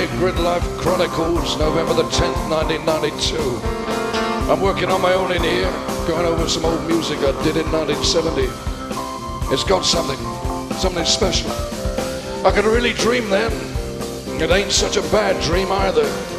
Friday, Grid Life Chronicles, November the 10th, 1992. I'm working on my own in here, going over some old music I did in 1970. It's got something special. I could really dream then. It ain't such a bad dream either.